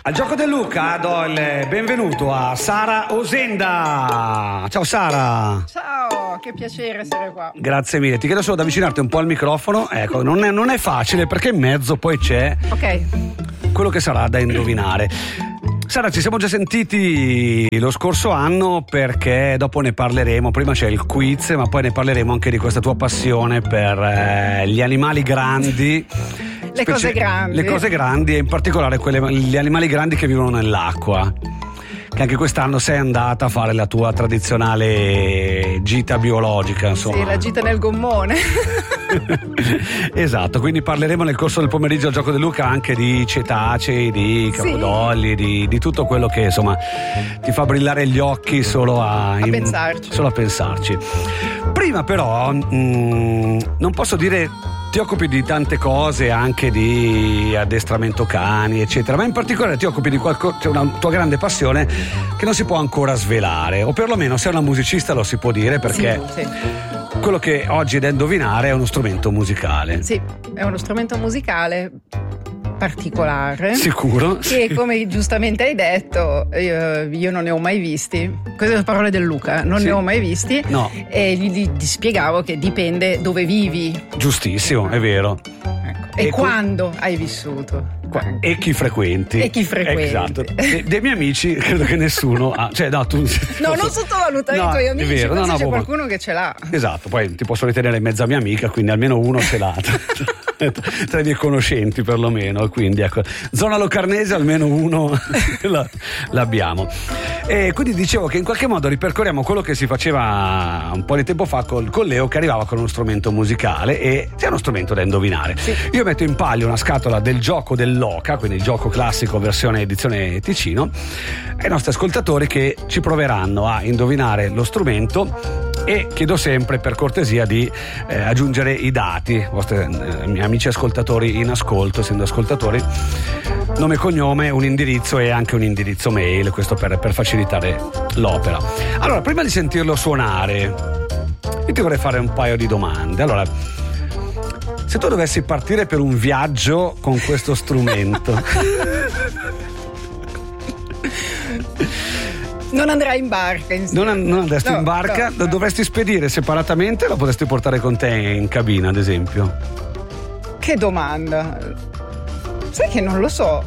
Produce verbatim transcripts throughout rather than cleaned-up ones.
Al gioco del Luca do il benvenuto a Sara Osenda. Ciao Sara. Ciao, che piacere essere qua. Grazie mille, ti chiedo solo di avvicinarti un po' al microfono. Ecco, non è, non è facile perché in mezzo poi c'è Ok. quello che sarà da indovinare. Sara, ci siamo già sentiti lo scorso anno perché dopo ne parleremo. Prima c'è il quiz, ma poi ne parleremo anche di questa tua passione per eh, gli animali grandi. Le Specie- cose grandi. Le cose grandi e in particolare quelle, gli animali grandi che vivono nell'acqua. Che anche quest'anno sei andata a fare la tua tradizionale gita biologica, insomma. Sì, la gita nel gommone. Esatto, quindi parleremo nel corso del pomeriggio al gioco del Luca anche di cetacei, di capodogli, sì. di, di tutto quello che insomma ti fa brillare gli occhi solo a, a in, pensarci. Solo a pensarci. Prima però mh, non posso dire ti occupi di tante cose, anche di addestramento cani eccetera, ma in particolare ti occupi di qualcosa, c'è una tua grande passione che non si può ancora svelare, o perlomeno sei una musicista lo si può dire, perché Sì, sì. quello che oggi è da indovinare è uno strumento musicale. Sì, è uno strumento musicale particolare. Sicuro? Che Sì. come giustamente hai detto io, io non ne ho mai visti. Queste sono parole del Luca, non Sì. ne ho mai visti. No. E gli, gli- gli spiegavo che dipende dove vivi. Giustissimo, è vero. Ecco. E, E cu- quando hai vissuto. Qua- E chi frequenti. E chi frequenti. Esatto. De- dei miei amici credo che nessuno ha. Cioè, no, tu. No, non sottovalutare No, i tuoi è amici, vero, no, forse no, c'è proprio. qualcuno che ce l'ha. Esatto, poi ti posso ritenere mezza mia amica, quindi almeno uno ce l'ha. Tra i miei conoscenti perlomeno, quindi ecco, zona locarnese almeno uno la- l'abbiamo. E quindi dicevo che in qualche modo ripercorriamo quello che si faceva un po' di tempo fa col, con Leo, che arrivava con uno strumento musicale e c'è uno strumento da indovinare. Sì. Io metto in palio una scatola del gioco dell'Oca, quindi il gioco classico versione edizione Ticino, ai nostri ascoltatori che ci proveranno a indovinare lo strumento. E chiedo sempre per cortesia di eh, aggiungere i dati, vostri eh, miei amici ascoltatori in ascolto, essendo ascoltatori, nome e cognome, un indirizzo e anche un indirizzo mail, questo per, per facilitare l'opera. Allora, prima di sentirlo suonare, io ti vorrei fare un paio di domande. Allora, se tu dovessi partire per un viaggio con questo strumento Non andrai in barca insieme. non, non andresti No, in barca, no, lo no. dovresti spedire separatamente, lo potresti portare con te in cabina, ad esempio? Che domanda. Sai che non lo so.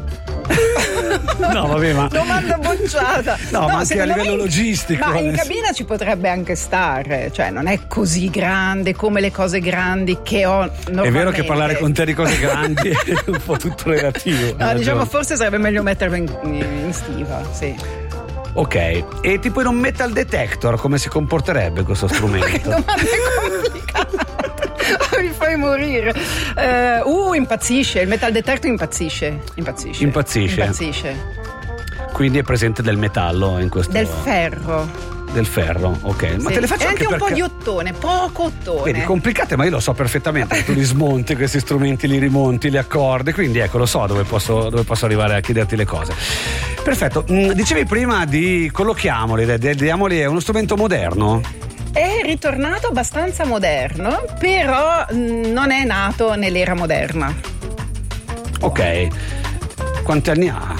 No, vabbè, ma Domanda bocciata. No, ma anche a secondo livello me- logistico, Ma in adesso. cabina ci potrebbe anche stare, cioè non è così grande come le cose grandi che ho normalmente. è vero che parlare con te di cose grandi è un po' tutto relativo. No, hai diciamo ragione. forse sarebbe meglio metterlo in, in stiva, sì. Ok, e tipo in un metal detector come si comporterebbe questo strumento? Che domanda complicata. Mi fai morire. Eh, uh, impazzisce, il metal detector impazzisce. Impazzisce. Impazzisce. Impazzisce. Quindi è presente del metallo in questo. Del ferro. Del ferro, ok. Ma Sì. te le faccio e anche, anche un perché... po' di ottone, poco ottone. Vedi, complicate, ma io lo so perfettamente. Tu li smonti questi strumenti, li rimonti, li accordi, quindi ecco, lo so dove posso, dove posso arrivare a chiederti le cose. Perfetto. Mm, dicevi prima di collochiamoli, de- de- diamoli, è uno strumento moderno? È ritornato abbastanza moderno, però mh, non è nato nell'era moderna. Ok. Quanti anni ha?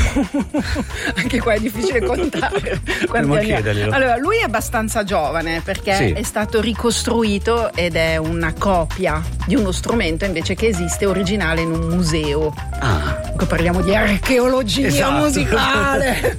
Anche qua è difficile contare. Quanti Dobbiamo anni ha. chiederglielo. Allora, lui è abbastanza giovane perché Sì. è stato ricostruito ed è una copia di uno strumento invece che esiste originale in un museo. Ah. Ecco, parliamo di archeologia Esatto. musicale.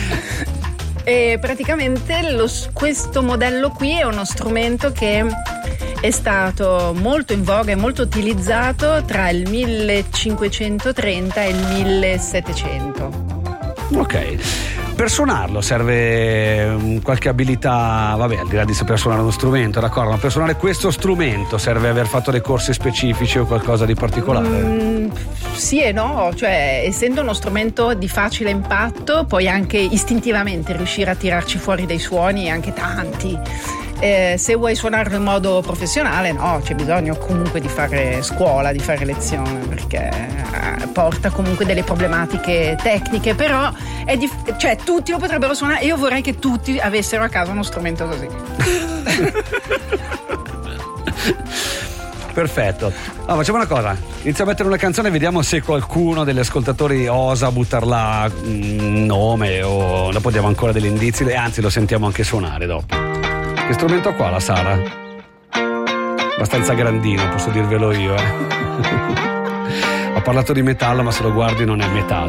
E praticamente lo, questo modello qui è uno strumento che è stato molto in voga e molto utilizzato tra il millecinquecentotrenta e il millesettecento. Ok. Per suonarlo serve um, qualche abilità, vabbè, al di là di saper suonare uno strumento, d'accordo, ma per suonare questo strumento serve aver fatto dei corsi specifici o qualcosa di particolare? Mm, sì e no, cioè essendo uno strumento di facile impatto puoi anche istintivamente riuscire a tirarci fuori dei suoni, anche tanti. Eh, se vuoi suonarlo in modo professionale, no, c'è bisogno comunque di fare scuola, di fare lezione, perché eh, porta comunque delle problematiche tecniche, però è dif- cioè tutti lo potrebbero suonare. Io vorrei che tutti avessero a casa uno strumento così. Perfetto. Allora, facciamo una cosa, inizio a mettere una canzone e vediamo se qualcuno degli ascoltatori osa buttarla un nome o dopo diamo ancora degli indizi e anzi lo sentiamo anche suonare dopo. Che strumento ha qua la Sara? Abbastanza grandino, posso dirvelo io, eh. Ho parlato di metallo, ma se lo guardi non è metallo.